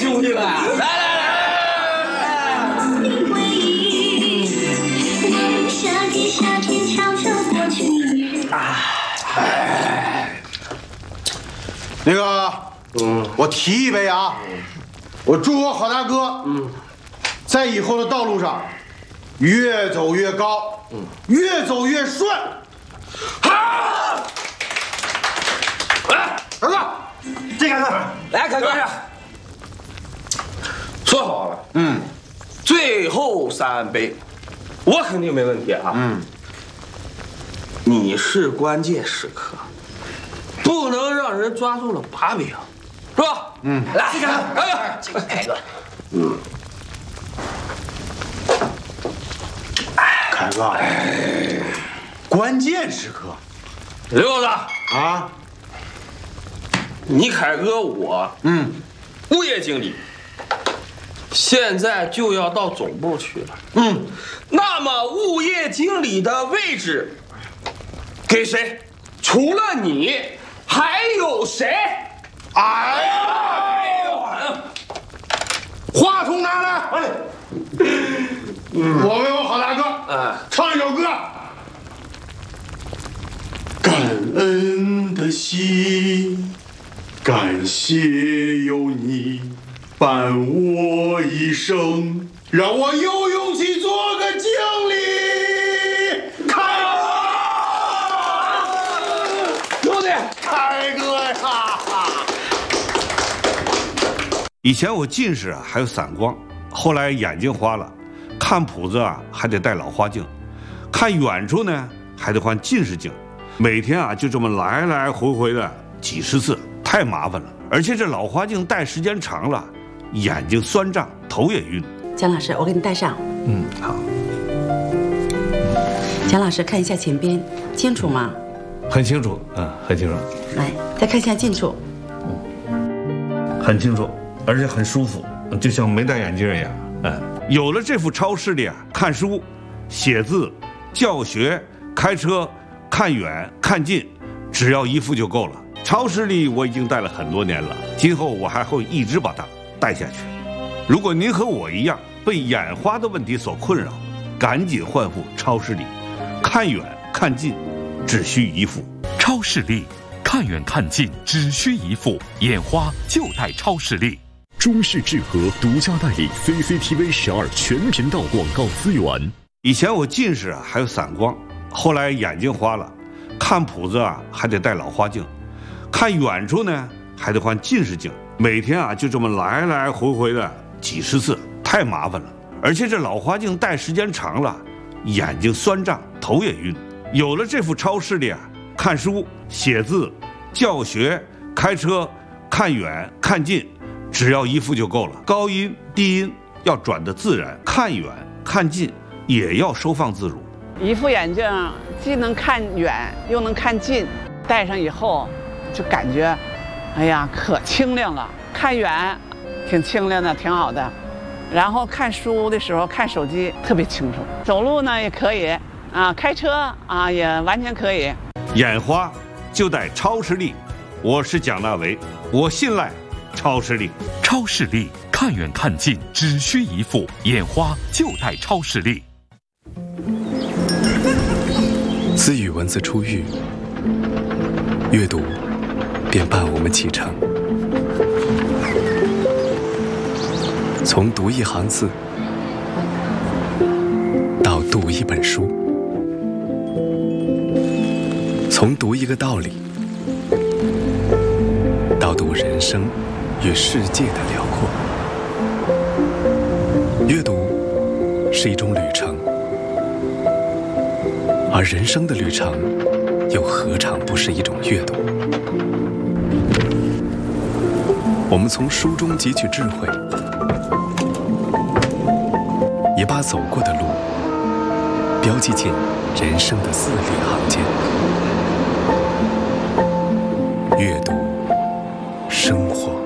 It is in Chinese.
兄弟们，来！ 那个，我提一杯啊！我祝我好大哥，在以后的道路上越走越高，越走越顺。好，来，凯哥，这凯哥， 来，凯哥，说好了，最后3杯，我肯定没问题啊。你是关键时刻，不能让人抓住了把柄，是吧？来，凯哥， 凯哥，关键时刻， 刘子啊， 你凯哥我，物业经理，现在就要到总部去了，那么物业经理的位置给谁？除了你，还有谁？哎呦， 话筒拿来，我为我好大哥，唱一首歌。感恩的心，感谢有你伴我一生，让我有勇气做个经理。凯哥，兄弟，凯哥呀！ 以前我近视啊，还有散光，后来眼睛花了，看谱子啊还得戴老花镜，看远处呢还得换近视镜，每天啊就这么来来回回的几十次，太麻烦了。而且这老花镜戴时间长了，眼睛酸胀，头也晕。 蒋老师，我给你戴上。 好。 蒋老师，看一下前边，清楚吗？ 很清楚，很清楚。 来，再看一下近处。 很清楚，而且很舒服，就像没戴眼镜一样。有了这副超视力啊，看书、写字、教学、开车、看远看近，只要一副就够了。超视力我已经戴了很多年了，今后我还会一直把它戴下去。如果您和我一样被眼花的问题所困扰，赶紧换副超视力，看远看近只需一副。 超视力，看远看近只需一副，眼花就戴超视力。 中视智和独家代理 CCTV 12全频道广告资源。 以前我近视啊还有散光，后来眼睛花了，看谱子啊还得戴老花镜，看远处呢还得换近视镜，每天啊就这么来来回回的几十次，太麻烦了。而且这老花镜戴时间长了，眼睛酸胀，头也晕。有了这副超视力啊，看书、写字、教学、开车、看远看近，只要一副就够了。高音低音要转得自然，看远看近也要收放自如。 一副眼镜既能看远又能看近，戴上以后就感觉，哎呀，可清亮了。看远挺清亮的，挺好的。然后看书的时候看手机特别清楚，走路呢也可以啊，开车啊也完全可以。 眼花就戴超视力，我是蒋大为，我信赖超视力。 超视力，看远看近只需一副，眼花就戴超视力。 自语文字出狱，阅读便伴我们启程。从读一行字到读一本书，从读一个道理到读人生与世界的辽阔。阅读是一种旅程，而人生的旅程又何尝不是一种阅读？我们从书中汲取智慧，也把走过的路标记进人生的字里行间。阅读生活。